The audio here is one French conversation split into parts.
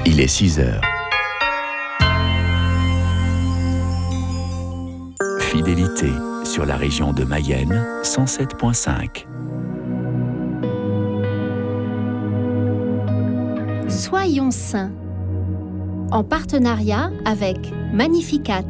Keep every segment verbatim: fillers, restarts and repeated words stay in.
Il est six heures. Fidélité sur la région de Mayenne, cent sept virgule cinq. Soyons saints, en partenariat avec Magnificat.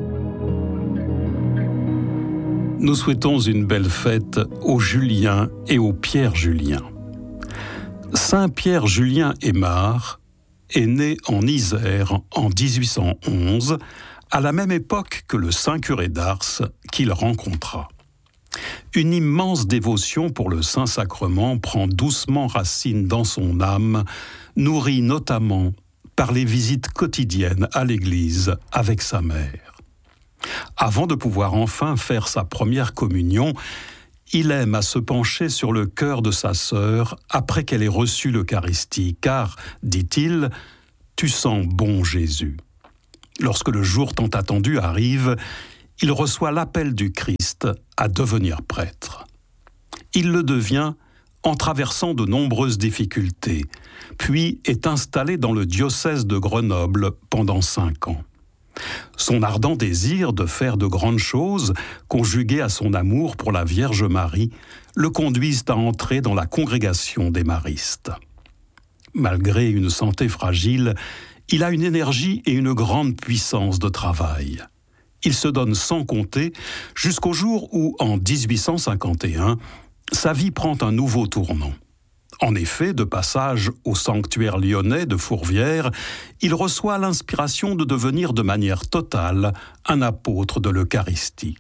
Nous souhaitons une belle fête aux Julien et aux Pierre Julien. Saint Pierre Julien Aymar est né en Isère en dix-huit cent onze, à la même époque que le saint curé d'Ars qu'il rencontra. Une immense dévotion pour le Saint-Sacrement prend doucement racine dans son âme, nourrie notamment par les visites quotidiennes à l'église avec sa mère. Avant de pouvoir enfin faire sa première communion, il aime à se pencher sur le cœur de sa sœur après qu'elle ait reçu l'Eucharistie, car, dit-il, « Tu sens bon Jésus ». Lorsque le jour tant attendu arrive, il reçoit l'appel du Christ à devenir prêtre. Il le devient en traversant de nombreuses difficultés, puis est installé dans le diocèse de Grenoble pendant cinq ans. Son ardent désir de faire de grandes choses, conjugué à son amour pour la Vierge Marie, le conduisent à entrer dans la congrégation des maristes. Malgré une santé fragile, il a une énergie et une grande puissance de travail. Il se donne sans compter jusqu'au jour où, en dix-huit cent cinquante et un, sa vie prend un nouveau tournant. En effet, de passage au sanctuaire lyonnais de Fourvière, il reçoit l'inspiration de devenir de manière totale un apôtre de l'Eucharistie.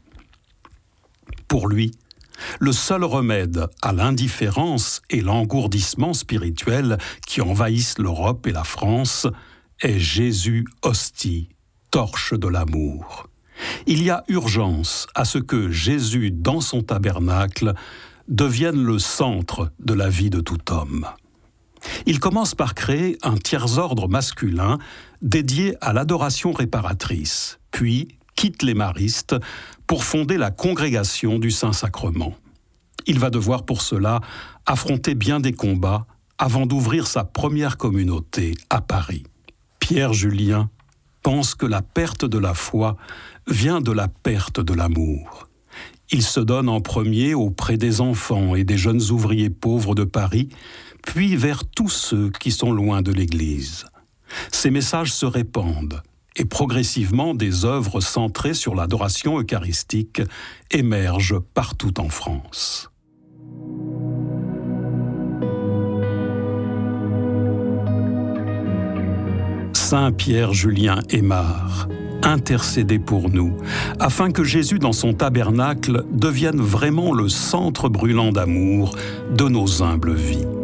Pour lui, le seul remède à l'indifférence et l'engourdissement spirituel qui envahissent l'Europe et la France est Jésus hostie, torche de l'amour. Il y a urgence à ce que Jésus, dans son tabernacle, devienne le centre de la vie de tout homme. Il commence par créer un tiers-ordre masculin dédié à l'adoration réparatrice, puis quitte les maristes pour fonder la congrégation du Saint-Sacrement. Il va devoir pour cela affronter bien des combats avant d'ouvrir sa première communauté à Paris. Pierre Julien pense que la perte de la foi vient de la perte de l'amour. Il se donne en premier auprès des enfants et des jeunes ouvriers pauvres de Paris, puis vers tous ceux qui sont loin de l'Église. Ces messages se répandent et progressivement des œuvres centrées sur l'adoration eucharistique émergent partout en France. Saint Pierre Julien Aymar, intercédez pour nous, afin que Jésus dans son tabernacle devienne vraiment le centre brûlant d'amour de nos humbles vies.